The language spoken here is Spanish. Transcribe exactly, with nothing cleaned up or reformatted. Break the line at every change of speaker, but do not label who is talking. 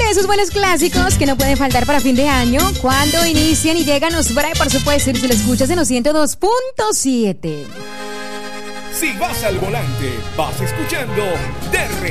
de esos buenos clásicos que no pueden faltar para fin de año. Cuando inician y llegan los Bray, por supuesto, y si lo escuchas en los ciento dos punto siete.
Si vas al volante, vas escuchando D R